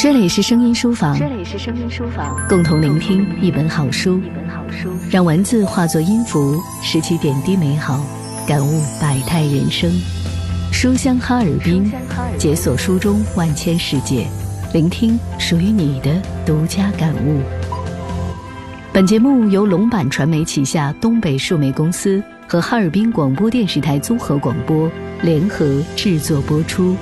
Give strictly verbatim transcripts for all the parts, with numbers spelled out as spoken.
这里是声音书房， 这里是声音书房， 共同聆听一本好书， 一本好书， 让文字化作音符，拾起点滴美好，感悟百态人生。书香哈尔滨，解锁书中万千世界，聆听属于你的独家感悟。本节目由龙版传媒旗下东北数媒公司和哈尔滨广播电视台综合广播联合制作播出。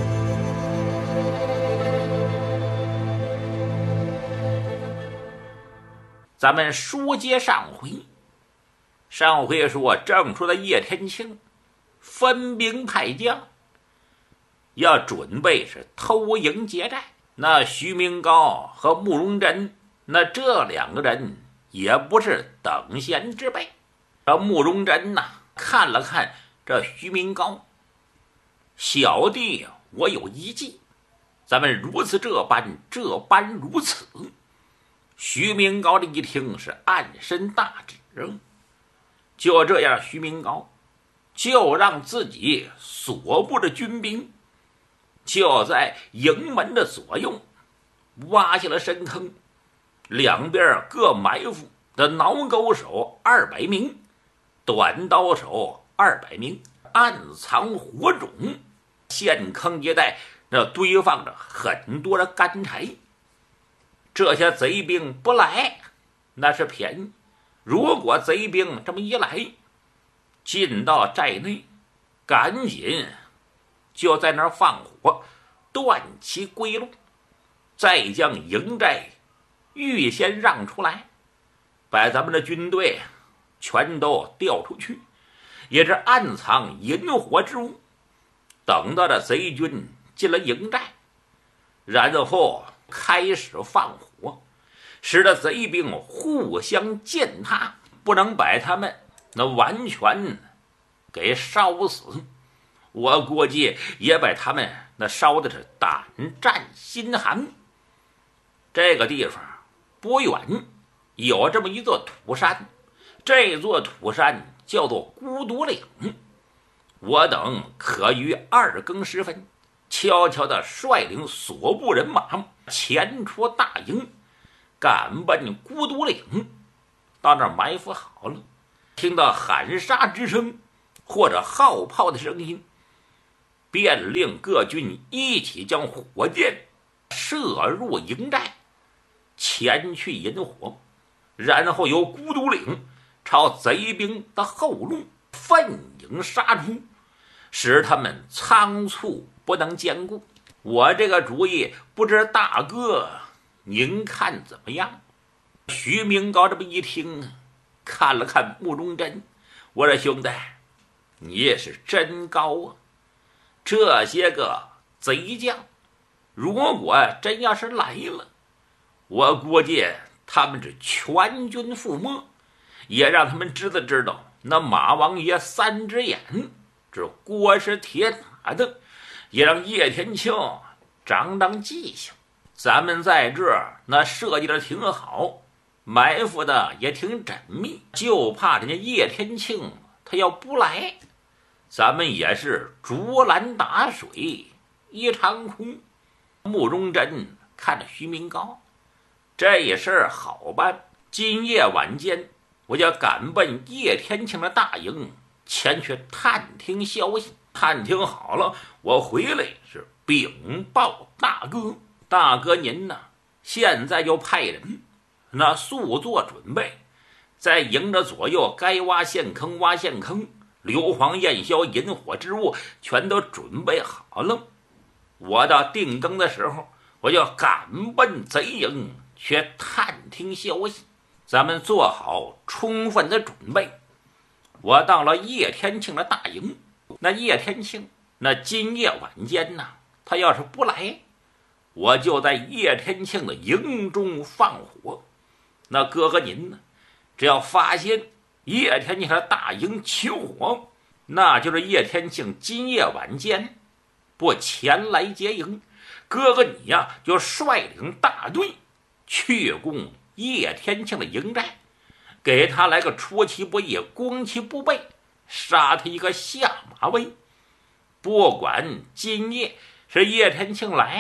咱们书接上回，上回说正说的叶天庆分兵派将，要准备是偷营劫寨。那徐明高和慕容真，那这两个人也不是等闲之辈。这慕容真呐、啊，看了看这徐明高，小弟我有一计，咱们如此这般，这般如此。徐明高这一听是暗伸大指，就这样，徐明高就让自己所部的军兵就在营门的左右挖下了深坑，两边各埋伏的挠钩手二百名，短刀手二百名，暗藏火种。陷坑一带那堆放着很多的干柴。这些贼兵不来那是便宜，如果贼兵这么一来，进到寨内，赶紧就在那儿放火，断其归路，再将营寨预先让出来，把咱们的军队全都调出去，也是暗藏引火之物。等到这贼军进了营寨，然后开始放火，使得贼兵互相践踏，不能把他们那完全给烧死。我估计也把他们那烧的是胆战心寒。这个地方不远有这么一座土山，这座土山叫做孤独岭。我等可于二更时分悄悄地率领所部人马前出大营，赶奔孤独岭，到那儿埋伏好了。听到喊杀之声或者号炮的声音，便令各军一起将火箭射入营寨，前去引火，然后由孤独岭朝贼兵的后路奋影杀出，使他们仓促不能兼顾。我这个主意不知大哥您看怎么样？徐明高这么一听，看了看慕容真，我说兄弟，你也是真高啊！这些个贼将如果真要是来了，我估计他们是全军覆没，也让他们知道知道那马王爷三只眼，这锅是铁打的，也让叶天庆长长记性。咱们在这儿那设计的挺好，埋伏的也挺缜密，就怕人家叶天庆他要不来，咱们也是竹篮打水一场空。慕容真看着徐明高，这事儿好办，今夜晚间我就赶奔叶天庆的大营前去探听消息。探听好了，我回来是禀报大哥。大哥您呢，现在就派人那速做准备，在营的左右该挖陷坑挖陷坑，硫磺焰硝引火之物全都准备好了。我到定更的时候，我就赶奔贼营去探听消息。咱们做好充分的准备。我到了叶天庆的大营，那叶天庆那今夜晚间呢，他要是不来，我就在叶天庆的营中放火。那哥哥您呢，只要发现叶天庆的大营起火，那就是叶天庆今夜晚间不前来劫营，哥哥你呀就率领大队去攻叶天庆的营寨，给他来个出其不意攻其不备，杀他一个下马威。不管今夜是叶天庆来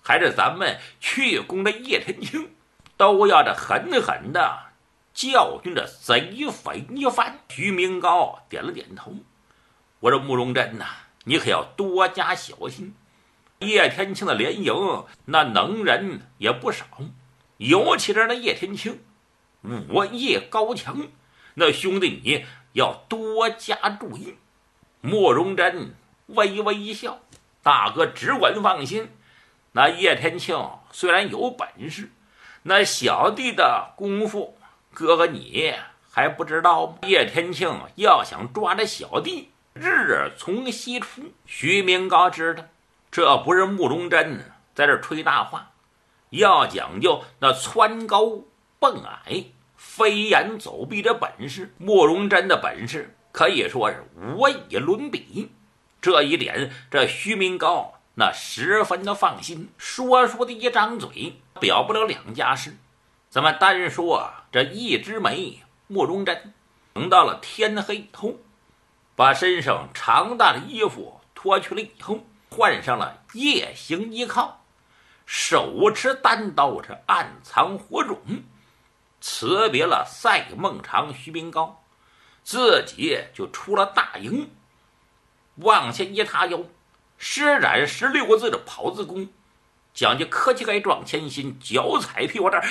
还是咱们去攻这叶天庆，都要这狠狠的教训这贼匪一番。徐明高点了点头，我说慕容真呐、啊，你可要多加小心。叶天庆的连营那能人也不少，尤其是那叶天庆武艺高强，那兄弟你要多加注意。慕容真微微一笑，大哥只管放心，那叶天庆虽然有本事，那小弟的功夫哥哥你还不知道吗？叶天庆要想抓着小弟，日从西出。徐明高知道这不是慕容真在这吹大话，要讲究那蹿高蹦矮飞檐走壁这本事，慕容真的本事可以说是无以伦比。这一点这徐明高那十分的放心，说说的一张嘴表不了两家事。咱们单说这一枝梅慕容真，等到了天黑以后，把身上长大的衣服脱去了以后，换上了夜行衣靠，手持单刀是暗藏火种，辞别了赛孟尝、徐明高，自己就出了大营，往下一踏腰，施展十六字的跑字功，讲究磕膝盖撞前心，脚踩屁股蛋，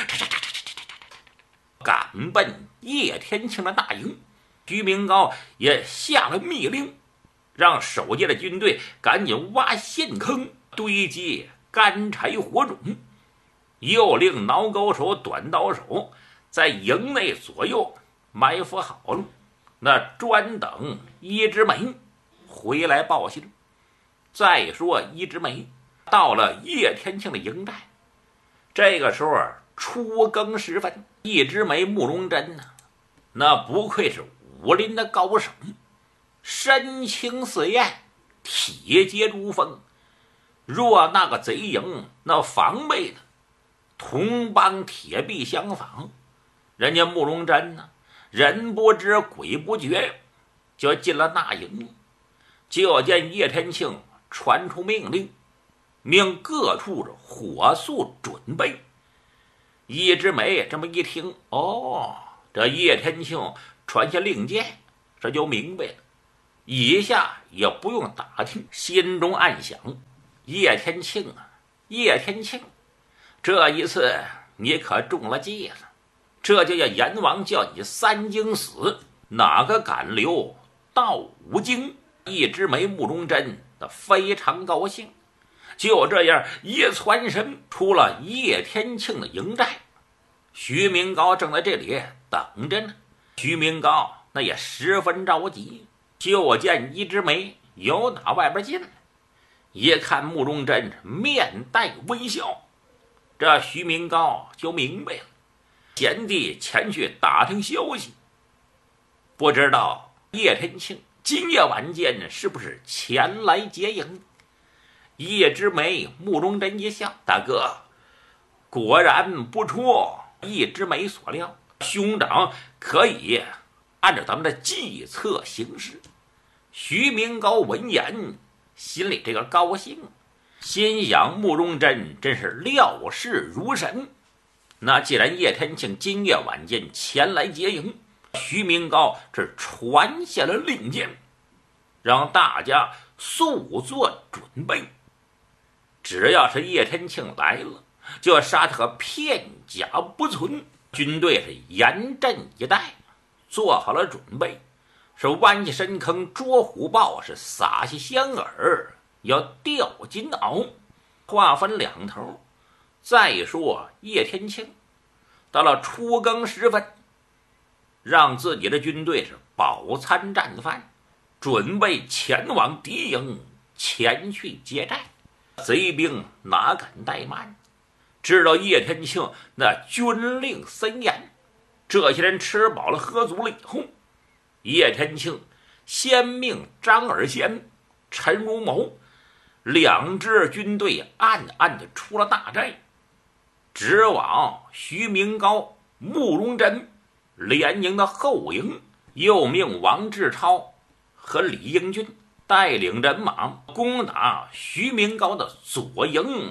赶奔叶天庆的大营。徐明高也下了密令，让守戒的军队赶紧挖陷坑，堆积干柴火种，又令挠钩手、短刀手在营内左右埋伏好了，那专等一枝梅回来报信。再说一枝梅到了叶天庆的营寨，这个时候初更时分，一枝梅慕容真呢、啊，那不愧是武林的高手，身轻似燕，体结如风。若那个贼营那防备的同帮铁壁相仿，人家慕容真呢，人不知鬼不觉就进了那营。就见叶天庆传出命令，命各处火速准备。一枝梅这么一听，哦，这叶天庆传下令箭，这就明白了，以下也不用打听，心中暗想：叶天庆啊，叶天庆，这一次你可中了计了，这就叫阎王叫你三更死，哪个敢留到五更？一枝梅慕容真的非常高兴，就这样一窜身出了叶天庆的营寨。徐明高正在这里等着呢，徐明高那也十分着急，就见一枝梅由打外边进来，一看慕容真面带微笑，这徐明高就明白了，贤弟前去打听消息，不知道叶天庆今夜晚间是不是前来接营？叶枝梅慕容真一笑，大哥，果然不出叶枝梅所料，兄长可以按照咱们的计策行事。徐明高闻言心里这个高兴，心想慕容真真是料事如神。那既然叶天庆今夜晚间前来接营，徐明高这传下了令箭，让大家速做准备，只要是叶天庆来了，就杀他个片甲不存。军队是严阵以待，做好了准备，是弯下深坑捉虎豹，是撒下香饵要钓金鳌，话分两头。再说叶天庆到了初更时分，让自己的军队是饱餐战饭，准备前往敌营前去接寨。贼兵哪敢怠慢，知道叶天庆那军令森严，这些人吃饱了喝足了以后，叶天庆先命张尔贤、陈如谋两支军队暗暗的出了大寨，直往徐明高、慕容真联营的后营，又命王志超和李英俊带领人马攻打徐明高的左营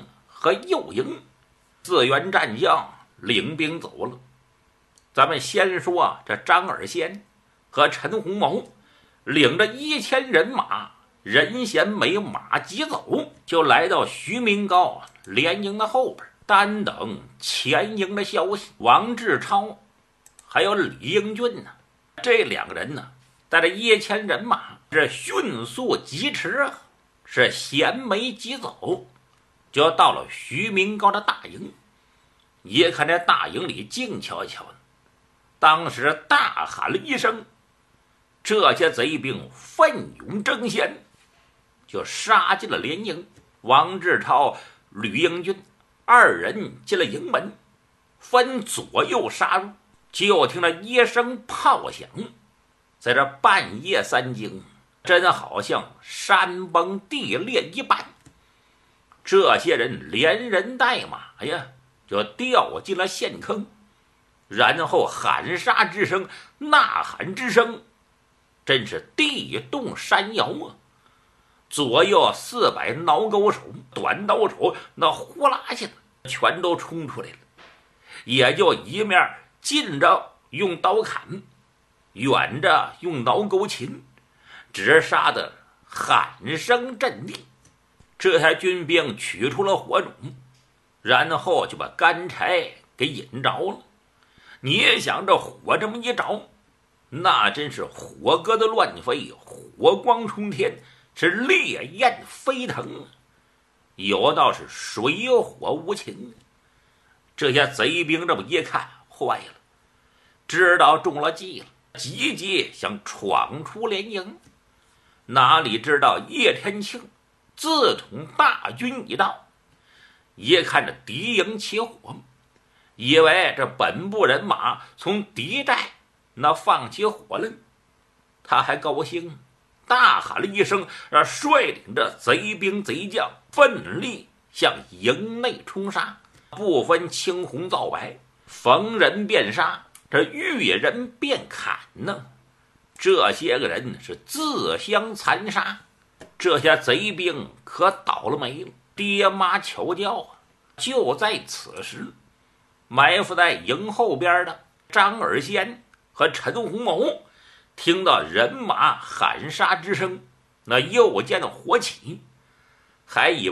和右营自员战将领兵走了。咱们先说这张尔先和陈洪谋领着一千人马，人衔没马急走，就来到徐明高连营的后边，单等前营的消息。王志超还有李英俊呢，这两个人呢，带着一千人马，这迅速疾驰啊，是衔没急走，就到了徐明高的大营。一看这大营里静悄悄的，当时大喊了一声，这些贼兵奋勇争先，就杀进了连营。王志超、吕英俊二人进了营门，分左右杀入。就听了一声炮响，在这半夜三更，真好像山崩地裂一般。这些人连人带马呀，就掉进了陷坑，然后喊杀之声、呐喊之声，真是地动山摇啊！左右四百挠钩手、短刀手，那呼啦下的全都冲出来了，也就一面近着用刀砍，远着用挠钩擒，直杀的喊声震地。这才军兵取出了火种，然后就把干柴给引着了。你也想这火这么一着，那真是火疙瘩乱飞，火光冲天，是烈焰飞腾，有道是水火无情。这些贼兵这么一看，坏了，知道中了计了，急急想闯出连营。哪里知道叶天庆自统大军已到，一看着敌营起火，以为这本部人马从敌寨那放起火来，他还高兴，大喊了一声，让率领着贼兵贼将奋力向营内冲杀，不分青红皂白，逢人便杀，这遇人便砍呢。这些个人是自相残杀，这些贼兵可倒了霉了，爹妈求教啊！就在此时，埋伏在营后边的张尔先和陈洪谋听到人马喊杀之声，那又见火起，还以为